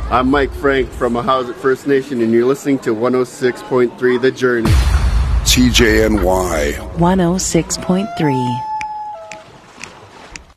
I'm Mike Frank from Ahousaht First Nation, and you're listening to 106.3 The Journey. CJNY 106.3